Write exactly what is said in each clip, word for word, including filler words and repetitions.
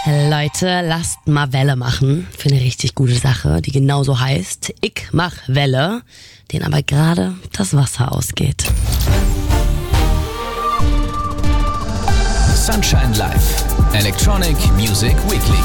Leute, lasst mal Welle machen für eine richtig gute Sache, die genauso heißt, ich mach Welle, denen aber gerade das Wasser ausgeht. Sunshine Live, Electronic Music Weekly.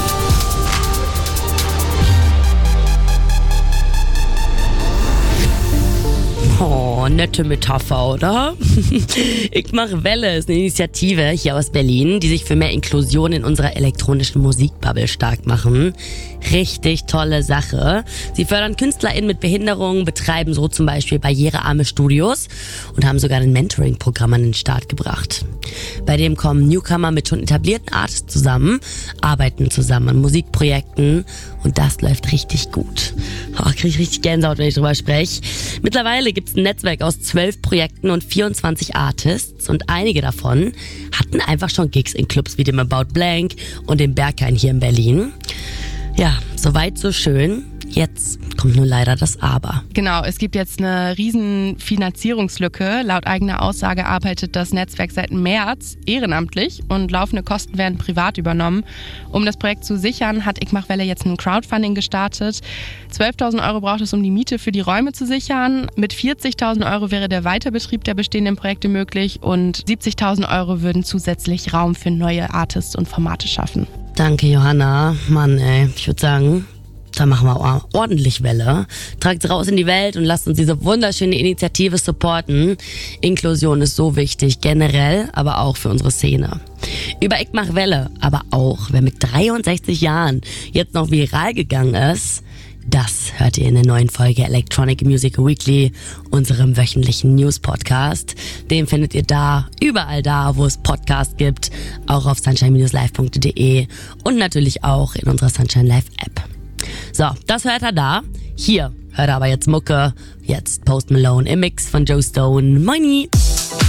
Oh, nette Metapher, oder? Ich mach Welle ist eine Initiative hier aus Berlin, die sich für mehr Inklusion in unserer elektronischen Musikbubble stark machen. Richtig tolle Sache. Sie fördern KünstlerInnen mit Behinderungen, betreiben so zum Beispiel barrierearme Studios und haben sogar ein Mentoring-Programm an den Start gebracht. Bei dem kommen Newcomer mit schon etablierten Artists zusammen, arbeiten zusammen an Musikprojekten und das läuft richtig gut. Oh, krieg ich richtig Gänsehaut, wenn ich drüber spreche. Mittlerweile gibt's ein Netzwerk aus zwölf Projekten und vierundzwanzig Artists und einige davon hatten einfach schon Gigs in Clubs wie dem About Blank und dem Berghain hier in Berlin. Ja, soweit so schön. Jetzt kommt nur leider das Aber. Genau, es gibt jetzt eine riesen Finanzierungslücke. Laut eigener Aussage arbeitet das Netzwerk seit März ehrenamtlich und laufende Kosten werden privat übernommen. Um das Projekt zu sichern, hat Ich mach Welle jetzt ein Crowdfunding gestartet. zwölftausend Euro braucht es, um die Miete für die Räume zu sichern. Mit vierzigtausend Euro wäre der Weiterbetrieb der bestehenden Projekte möglich und siebzigtausend Euro würden zusätzlich Raum für neue Artists und Formate schaffen. Danke, Johanna. Mann, ey, ich würde sagen, da machen wir ordentlich Welle. Tragt raus in die Welt und lasst uns diese wunderschöne Initiative supporten. Inklusion ist so wichtig, generell, aber auch für unsere Szene. Über Ich mach Welle, aber auch, wer mit dreiundsechzig Jahren jetzt noch viral gegangen ist, das hört ihr in der neuen Folge Electronic Music Weekly, unserem wöchentlichen News-Podcast. Den findet ihr da, überall da, wo es Podcasts gibt, auch auf sunshine dash live punkt de und natürlich auch in unserer Sunshine Live App. So, das hört er da. Hier hört er aber jetzt Mucke. Jetzt Post Malone im Mix von Joe Stone. Moini!